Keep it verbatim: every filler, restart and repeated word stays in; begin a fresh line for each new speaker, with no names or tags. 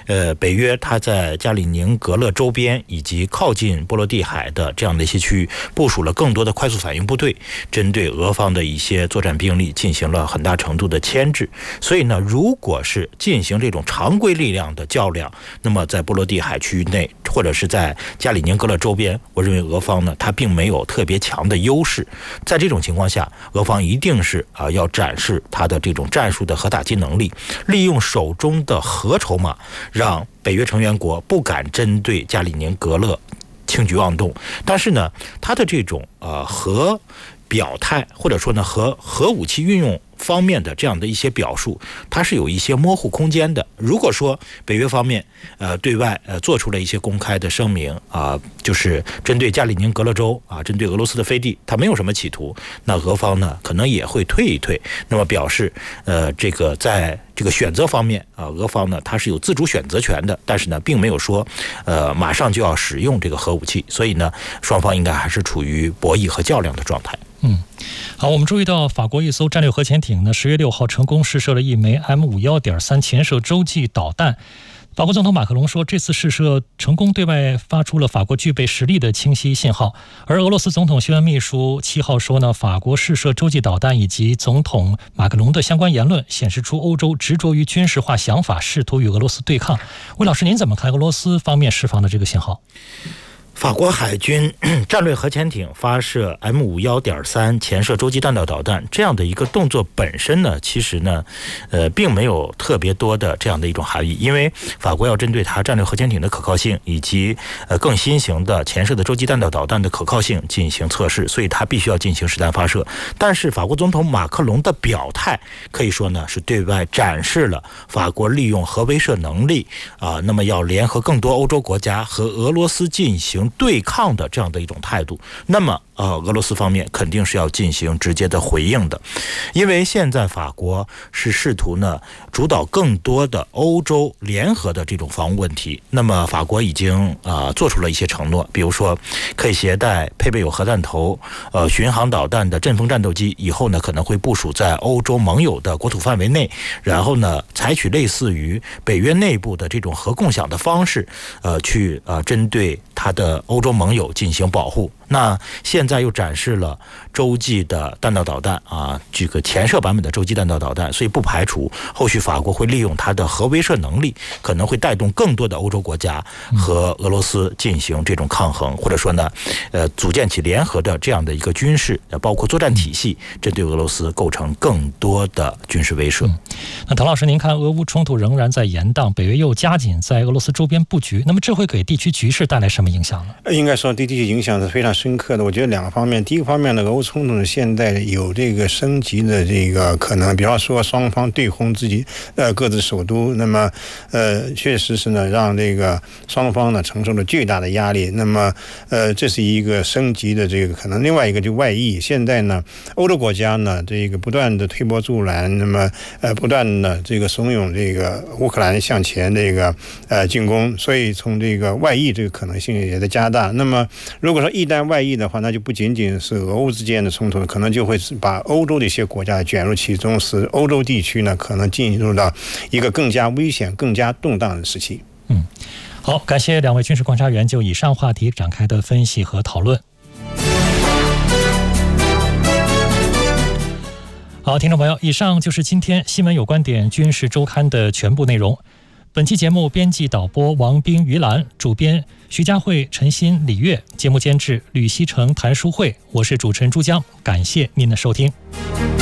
呃，北约它在加里宁格勒周边以及靠近波罗的海的这样的一些区域部署了更多的快速反应部队，针对俄方的一些作战兵力进行了很大程度的牵制。所以呢，如果是进行这种常规力量的较量，那么在波罗的海区域内或者是在加里宁格勒周边，我认为俄方呢它并没有特别强的优势。在这种情况下，俄方一定是啊、呃、要展示它的这种战术的核打击能力，利用手中的核筹码，让北约成员国不敢针对加里宁格勒轻举妄动。但是呢，它的这种呃核表态，或者说呢核核武器运用方面的这样的一些表述，它是有一些模糊空间的。如果说北约方面呃对外呃做出了一些公开的声明啊、呃，就是针对加里宁格勒州啊，针对俄罗斯的飞地，它没有什么企图，那俄方呢可能也会退一退，那么表示呃这个在这个选择方面啊，俄方呢它是有自主选择权的，但是呢并没有说呃马上就要使用这个核武器，所以呢双方应该还是处于博弈和较量的状态。
嗯，好，我们注意到法国一艘战略核潜艇呢，十月六号成功试射了一枚 M 五十一点三 潜射洲际导弹。法国总统马克龙说，这次试射成功对外发出了法国具备实力的清晰信号。而俄罗斯总统新闻秘书七号说呢，法国试射洲际导弹以及总统马克龙的相关言论，显示出欧洲执着于军事化想法，试图与俄罗斯对抗。魏老师，您怎么看俄罗斯方面释放的这个信号？
法国海军战略核潜艇发射 M 五十一点三 潜射洲际弹道导弹这样的一个动作本身呢，其实呢，呃，并没有特别多的这样的一种含义，因为法国要针对它战略核潜艇的可靠性以及呃更新型的潜射的洲际弹道导弹的可靠性进行测试，所以它必须要进行实弹发射。但是法国总统马克龙的表态可以说呢，是对外展示了法国利用核威慑能力啊、呃，那么要联合更多欧洲国家和俄罗斯进行对抗的这样的一种态度。那么呃，俄罗斯方面肯定是要进行直接的回应的，因为现在法国是试图呢主导更多的欧洲联合的这种防务问题。那么法国已经啊、呃、做出了一些承诺，比如说可以携带配备有核弹头、呃巡航导弹的阵风战斗机，以后呢可能会部署在欧洲盟友的国土范围内，然后呢采取类似于北约内部的这种核共享的方式，呃去呃针对它的欧洲盟友进行保护。那现在又展示了洲际的弹道导弹啊，这个潜射版本的洲际弹道导弹，所以不排除后续法国会利用它的核威慑能力，可能会带动更多的欧洲国家和俄罗斯进行这种抗衡，或者说呢，呃，组建起联合的这样的一个军事，包括作战体系，针对俄罗斯构成更多的军事威慑。
嗯、那唐老师，您看俄乌冲突仍然在延宕，北约又加紧在俄罗斯周边布局，那么这会给地区局势带来什么影响呢？
应该说，对地区影响是非常深刻的。我觉得两个方面，第一个方面呢，俄乌冲突现在有这个升级的这个可能，比方说双方对轰自己呃各自首都，那么呃确实是呢让这个双方呢承受了巨大的压力。那么呃这是一个升级的这个可能。另外一个就外溢，现在呢欧洲国家呢这个不断的推波助澜，那么呃不断的这个怂恿这个乌克兰向前这个呃进攻，所以从这个外溢这个可能性也在加大。那么如果说一旦外溢的话，那就不仅仅是俄乌之间的冲突，可能就会把欧洲的一些国家卷入其中，使欧洲地区呢可能进入到一个更加危险、更加动荡的时期。
嗯，好，感谢两位军事观察员就以上话题展开的分析和讨论。好，听众朋友，以上就是今天新闻有观点军事周刊的全部内容。本期节目编辑导播王斌、于兰，主编徐佳慧、陈鑫、李月，节目监制吕希成、谭淑慧，我是主持人朱江，感谢您的收听。